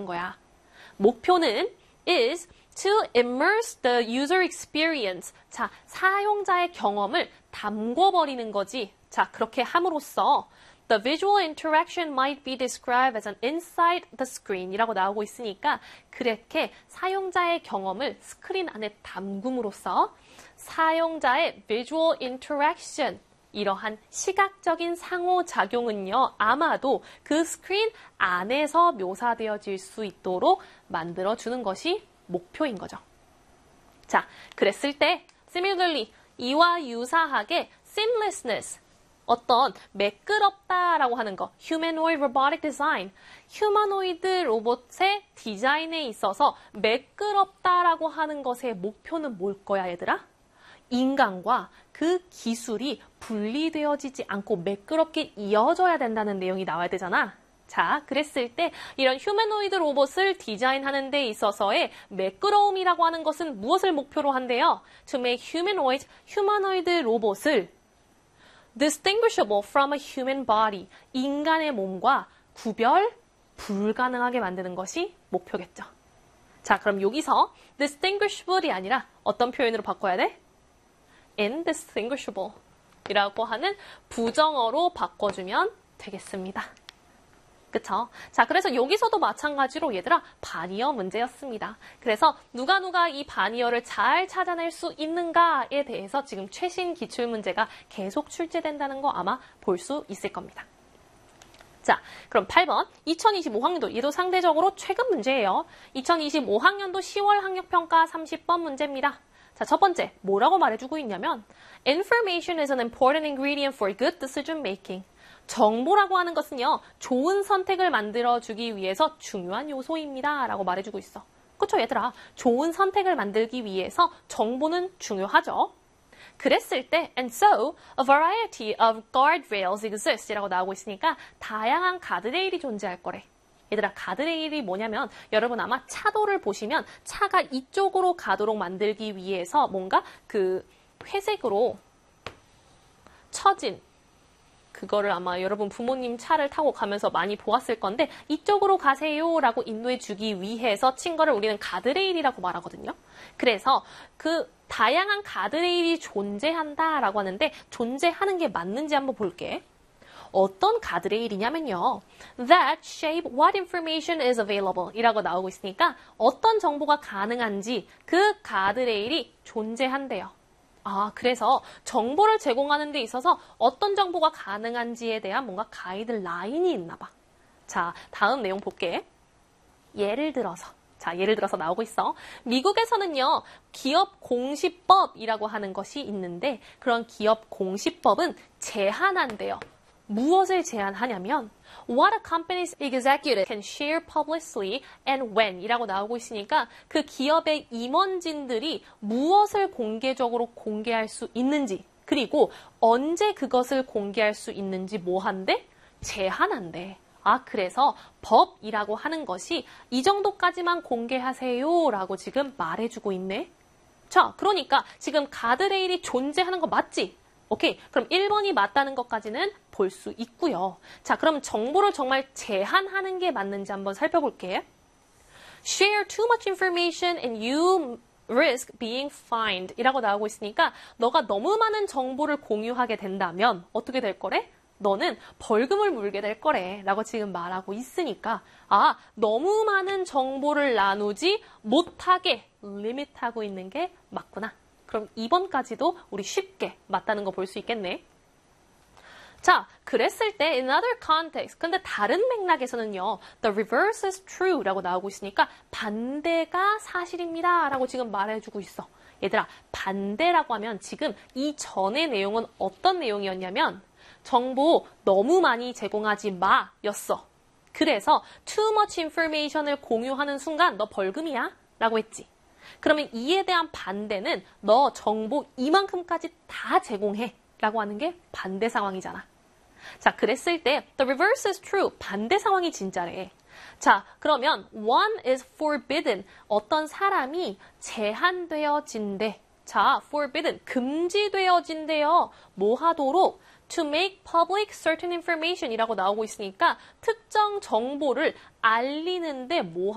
거야. 목표는 is to immerse the user experience. 자, 사용자의 경험을 담궈버리는 거지. 자, 그렇게 함으로써 the visual interaction might be described as an inside the screen 이라고 나오고 있으니까 그렇게 사용자의 경험을 스크린 안에 담금으로써 사용자의 visual interaction 이러한 시각적인 상호작용은요, 아마도 그 스크린 안에서 묘사되어질 수 있도록 만들어주는 것이 목표인 거죠. 자, 그랬을 때 similarly, 이와 유사하게 seamlessness, 어떤 매끄럽다라고 하는 거, humanoid robotic design, 휴머노이드 로봇의 디자인에 있어서 매끄럽다라고 하는 것의 목표는 뭘 거야, 얘들아? 인간과 그 기술이 분리되어지지 않고 매끄럽게 이어져야 된다는 내용이 나와야 되잖아. 자, 그랬을 때 이런 휴머노이드 로봇을 디자인하는 데 있어서의 매끄러움이라고 하는 것은 무엇을 목표로 한대요? To make 휴머노이드 로봇을 distinguishable from a human body, 인간의 몸과 구별 불가능하게 만드는 것이 목표겠죠. 자, 그럼 여기서 distinguishable이 아니라 어떤 표현으로 바꿔야 돼? indistinguishable 이라고 하는 부정어로 바꿔주면 되겠습니다. 그쵸? 자, 그래서 여기서도 마찬가지로 얘들아 반의어 문제였습니다. 그래서 누가 이 반의어를 잘 찾아낼 수 있는가에 대해서 지금 최신 기출문제가 계속 출제된다는 거 아마 볼 수 있을 겁니다. 자, 그럼 8번 2025학년도 얘도 상대적으로 최근 문제예요. 2025학년도 10월 학력평가 30번 문제입니다. 자, 첫 번째 뭐라고 말해주고 있냐면 Information is an important ingredient for good decision making. 정보라고 하는 것은요, 좋은 선택을 만들어주기 위해서 중요한 요소입니다. 라고 말해주고 있어. 그쵸, 얘들아? 좋은 선택을 만들기 위해서 정보는 중요하죠. 그랬을 때, and so, a variety of guardrails exist 이라고 나오고 있으니까 다양한 가드레일이 존재할 거래. 얘들아, 가드레일이 뭐냐면 여러분 아마 차도를 보시면 차가 이쪽으로 가도록 만들기 위해서 뭔가 그 회색으로 처진 그거를 아마 여러분 부모님 차를 타고 가면서 많이 보았을 건데 이쪽으로 가세요 라고 인도해 주기 위해서 친 거를 우리는 가드레일이라고 말하거든요. 그래서 그 다양한 가드레일이 존재한다 라고 하는데 존재하는 게 맞는지 한번 볼게. 어떤 가드레일이냐면요. That shape what information is available 이라고 나오고 있으니까 어떤 정보가 가능한지 그 가드레일이 존재한대요. 아, 그래서 정보를 제공하는 데 있어서 어떤 정보가 가능한지에 대한 뭔가 가이드라인이 있나 봐. 자, 다음 내용 볼게. 예를 들어서 나오고 있어. 미국에서는요, 기업 공시법이라고 하는 것이 있는데 그런 기업 공시법은 제한한대요. 무엇을 제한하냐면 What a company's executive can share publicly and when 이라고 나오고 있으니까 그 기업의 임원진들이 무엇을 공개적으로 공개할 수 있는지 그리고 언제 그것을 공개할 수 있는지 뭐한대? 제한한대. 아, 그래서 법이라고 하는 것이 이 정도까지만 공개하세요 라고 지금 말해주고 있네. 자, 그러니까 지금 가드레일이 존재하는 거 맞지? 오케이, 그럼 1번이 맞다는 것까지는 볼 수 있고요. 자, 그럼 정보를 정말 제한하는 게 맞는지 한번 살펴볼게. Share too much information and you risk being fined 이라고 나오고 있으니까 너가 너무 많은 정보를 공유하게 된다면 어떻게 될 거래? 너는 벌금을 물게 될 거래 라고 지금 말하고 있으니까 아, 너무 많은 정보를 나누지 못하게 리밋하고 있는 게 맞구나. 그럼 2번까지도 우리 쉽게 맞다는 거 볼 수 있겠네. 자, 그랬을 때 in other context, 근데 다른 맥락에서는요. The reverse is true 라고 나오고 있으니까 반대가 사실입니다 라고 지금 말해주고 있어. 얘들아, 반대라고 하면 지금 이 전의 내용은 어떤 내용이었냐면 정보 너무 많이 제공하지 마 였어. 그래서 too much information을 공유하는 순간 너 벌금이야 라고 했지. 그러면 이에 대한 반대는 너 정보 이만큼까지 다 제공해 라고 하는 게 반대 상황이잖아. 자, 그랬을 때 the reverse is true. 반대 상황이 진짜래. 자, 그러면 one is forbidden. 어떤 사람이 제한되어진대. 자, forbidden. 금지되어진대요. 뭐 하도록? To make public certain information 이라고 나오고 있으니까 특정 정보를 알리는데 뭐